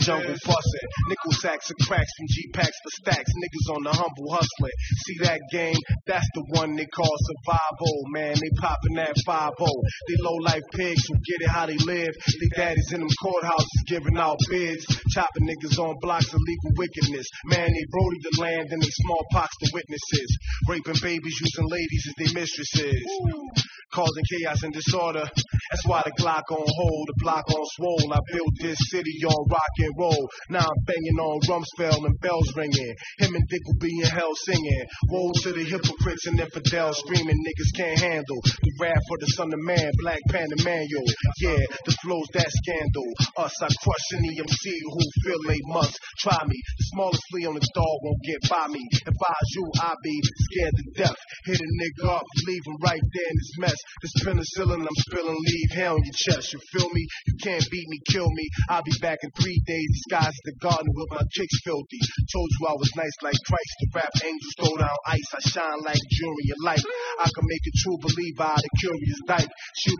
jungle bustin'. Nickel sacks and cracks from G-packs for stacks. Niggas on the humble hustling. See that game? That's the one they call survival. Man, they poppin' that 5-0. They low life pigs who get it how they live. They daddies in them courthouses giving out bids. Chopping niggas on blocks of legal wickedness. Man, they brody the land and they smallpox the witnesses. Raping babies, using ladies as their mistresses. Causing chaos and disorder. That's why the Glock on hold, the block on swole. I built this city on rock and roll. Now I'm banging on Rumsfeld and bells ringing. Him and Dick will be in hell singing. Woe to the hypocrites and infidels screaming niggas can't handle the wrath for the son of man, Black Panther manual. Yeah, the flow's that scandal. Us, I crush any MC who feel they must try me. The smallest flea on the dog won't get by me. If I was you, I'd be scared to death. Hit a nigga up, leave him right there in his mess. This penicillin I'm spilling, leave hair on your chest. You feel me? You can't beat me, kill me. I'll be back in 3 days, disguised as the garden with my kicks filthy. Told you I was nice like Christ. The rap angels throw down ice. I shine like jewelry of light. I can make a true believer out of curious dyke. Shoot